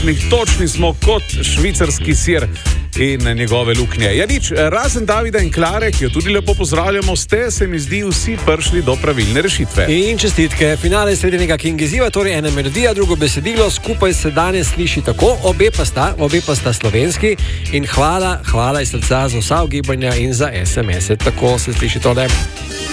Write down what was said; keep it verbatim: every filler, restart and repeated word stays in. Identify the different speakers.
Speaker 1: ritmih točni smo kot švicarski sir in njegove luknje. Ja, nič, razen Davida in Klare, ki jo tudi lepo pozdravljamo, ste, se mi zdi, vsi prišli do pravilne rešitve.
Speaker 2: In čestitke, finale srednjega King izziva, torej ena melodija, drugo besedilo, skupaj se danes sliši tako, obe pa sta, obe pa sta slovenski in hvala, hvala iz srca za vsa ugibanja in za es em es-e, tako se sliši tole.